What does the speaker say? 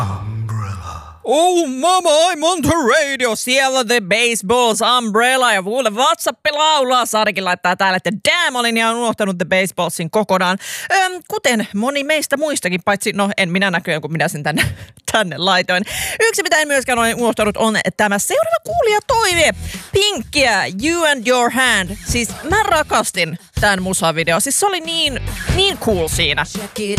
Umbrella. Oh mama, I'm on the radio. Siellä The Baseballs, Umbrella ja kuule WhatsApp laulaa. Saarikin laittaa täällä, että damn, olin ihan unohtanut The Baseballsin kokonaan. Kuten moni meistä muistakin, paitsi no en minä näköjään, kun minä sen tänne laitoin. Yksi mitä en myöskään ole unohtanut on tämä seuraava kuulijatoive. Pinkkiä, You and Your Hand. Siis mä rakastin tämän musavideo. Siis se oli niin cool siinä. Check it